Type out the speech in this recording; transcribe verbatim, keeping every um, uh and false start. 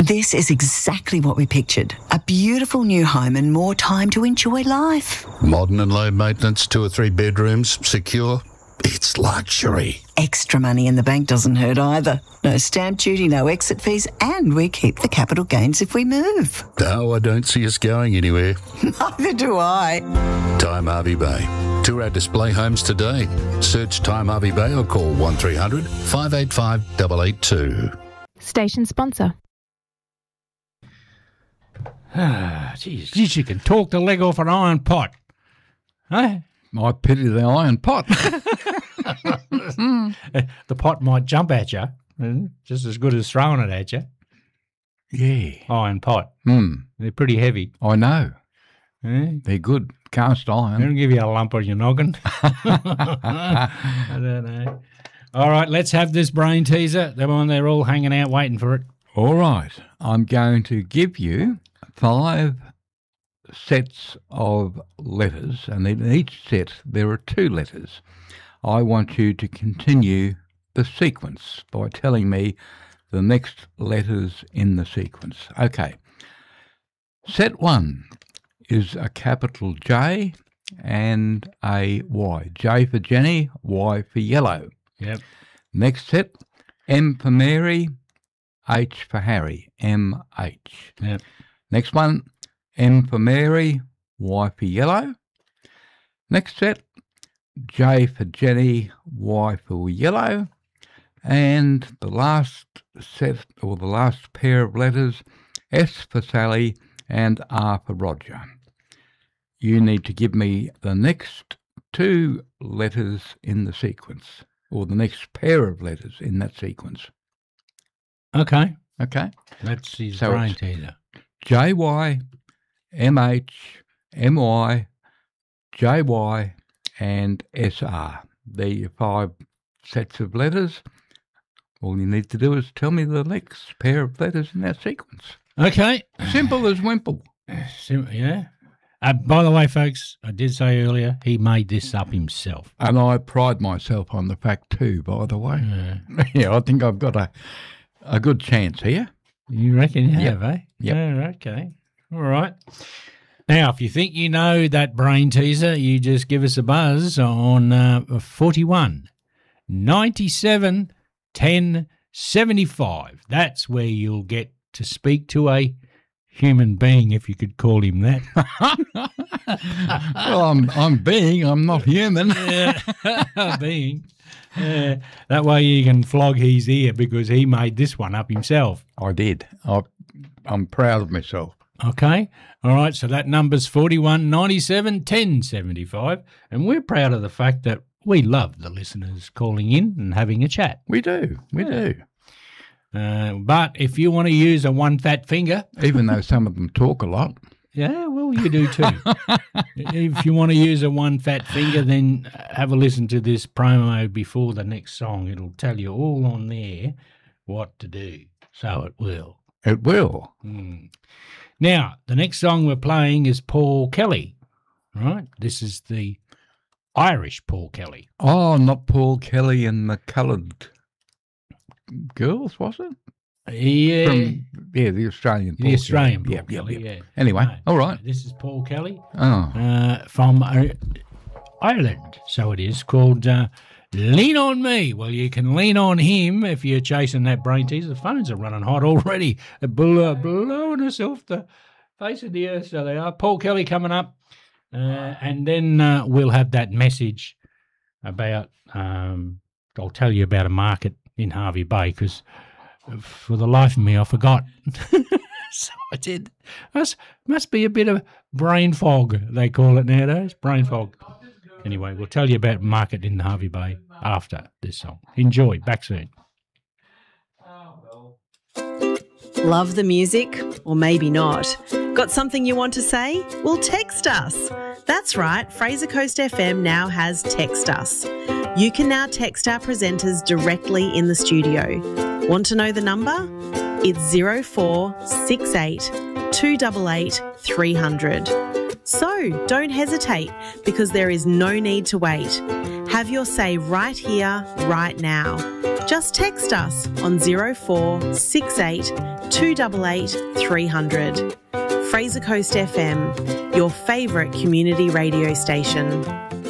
This is exactly what we pictured. A beautiful new home and more time to enjoy life. Modern and low maintenance, two or three bedrooms, secure. It's luxury. Extra money in the bank doesn't hurt either. No stamp duty, no exit fees, and we keep the capital gains if we move. No, I don't see us going anywhere. Neither do I. Time Harvey Bay. Tour our display homes today. Search Time Harvey Bay or call one three hundred, five eight five, eight eight two. Station sponsor. Ah, geez, geez, you can talk the leg off an iron pot. Huh? I pity the iron pot. The pot might jump at you, just as good as throwing it at you. Yeah. Iron pot. Mm. They're pretty heavy. I know. Eh? They're good. Cast iron. They'll give you a lump on your noggin. I don't know. All right, let's have this brain teaser. They're on, they're all hanging out waiting for it. All right. I'm going to give you five sets of letters, and in each set there are two letters. I want you to continue the sequence by telling me the next letters in the sequence. Okay. Set one is a capital J and a Y. J for Jenny, Y for yellow. Yep. Next set, M for Mary, H for Harry, M H. Yep. Next one, M for Mary, Y for yellow. Next set, J for Jenny, Y for yellow. And the last set, or the last pair of letters, S for Sally and R for Roger. You need to give me the next two letters in the sequence, or the next pair of letters in that sequence. Okay. Okay? That's his So brain it's teaser. J Y, M H, M Y, J Y, and S R. They're your five sets of letters. All you need to do is tell me the next pair of letters in that sequence. Okay. Simple as Wimple. Sim- yeah. Uh, by the way, folks, I did say earlier, he made this up himself. And I pride myself on the fact too, by the way. Yeah. Yeah, I think I've got a a good chance here. You reckon you Yep. have, eh? Yep. Yeah, okay. All right. Now, if you think you know that brain teaser, you just give us a buzz on uh, forty-one, ninety-seven, ten, seventy-five. That's where you'll get to speak to a human being, if you could call him that. Well, I'm I'm being, I'm not human. Yeah, being. Yeah, that way you can flog his ear because he made this one up himself. I did. I, I'm proud of myself. Okay. All right. So that number's forty-one, ninety-seven, ten, seventy-five. And we're proud of the fact that we love the listeners calling in and having a chat. We do. We Yeah. do. Uh, but if you want to use a one fat finger, Even though some of them talk a lot. yeah, well, you do too. If you want to use a one fat finger, then have a listen to this promo before the next song. It'll tell you all on there what to do. So it will. It will. Mm. Now, the next song we're playing is Paul Kelly, right? This is the Irish Paul Kelly. Oh, not Paul Kelly and the Coloured Girls, was it? Yeah, From, yeah, the Australian Paul the Australian Kelly. Paul Yeah, Kelly, yeah, yeah. yeah. Anyway, No, all right. This is Paul Kelly Oh, uh, from uh, Ireland, so it is, called uh, Lean On Me. Well, you can lean on him if you're chasing that brain teaser. The phones are running hot already. They're blow, blowing us off the face of the earth, so they are. Paul Kelly coming up. Uh, and then uh, we'll have that message about, um, I'll tell you about a market in Harvey Bay because for the life of me, I forgot. So I did. Must, must be a bit of brain fog, they call it nowadays, brain fog. Anyway, we'll tell you about market in Harvey Bay after this song. Enjoy. Back soon. Love the music? Or maybe not. Got something you want to say? Well, text us. That's right, Fraser Coast F M now has Text Us. You can now text our presenters directly in the studio. Want to know the number? It's zero four six eight two eight eight three hundred. So don't hesitate because there is no need to wait. Have your say right here, right now. Just text us on zero four six eight two eight eight three hundred. Fraser Coast F M, your favourite community radio station.